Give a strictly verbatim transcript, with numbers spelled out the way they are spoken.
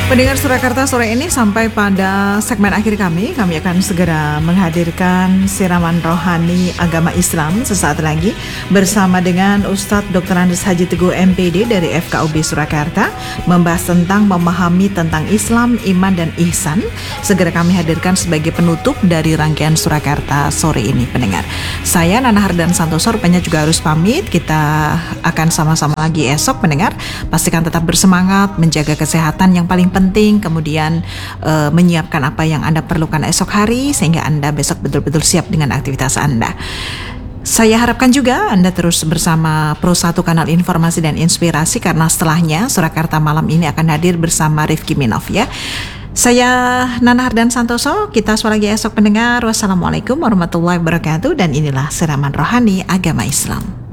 Pendengar Surakarta sore ini sampai pada segmen akhir kami. Kami akan segera menghadirkan siraman rohani agama Islam sesaat lagi bersama dengan Ustadz doktor Andes Haji Teguh M P D dari F K U B Surakarta, membahas tentang memahami tentang Islam, iman dan ihsan. Segera kami hadirkan sebagai penutup dari rangkaian Surakarta sore ini, pendengar. Saya Nana Hardan Santoso rupanya juga harus pamit. Kita akan sama-sama lagi esok, pendengar. Pastikan tetap bersemangat, menjaga kesehatan yang paling penting, kemudian e, menyiapkan apa yang Anda perlukan esok hari sehingga Anda besok betul-betul siap dengan aktivitas Anda. Saya harapkan juga Anda terus bersama Pro satu Kanal Informasi dan Inspirasi, karena setelahnya Surakarta malam ini akan hadir bersama Rifki Minov ya. Saya Nana Hardan Santoso, kita suara lagi esok, pendengar. Wassalamualaikum warahmatullahi wabarakatuh, dan inilah siraman rohani agama Islam.